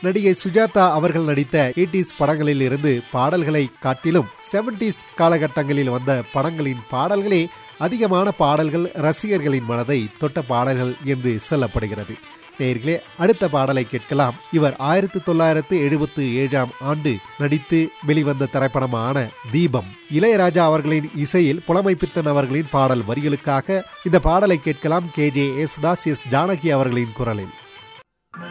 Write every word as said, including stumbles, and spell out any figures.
நடிகை சுஜாதா அவர்கள் நடித்த எய்டீஸ் படங்களில் இருந்து பாடல்களை காட்டிலும் செவன்டீஸ் காலகட்டங்களில் வந்த படங்களின் பாடல்களே அதிகமான பாடல்கள் ரசிகர்களின் மனதை தொட்ட பாடல்கள் என்று சொல்லப்படுகிறது. நேயர்களே, அடுத்த பாடலை கேட்கலாம். இவர் ஆயிரத்தி தொள்ளாயிரத்து எழுபத்தி ஏழாம் ஆண்டு நடித்து வெளிவந்த திரைப்படமான தீபம். இளையராஜா அவர்களின் இசையில் புலமைப்பித்தன் அவர்களின் பாடல் வரிகளுக்காக இந்த பாடலை கேட்கலாம். K J Yesudas, S Janaki அவர்களின் குரலில்.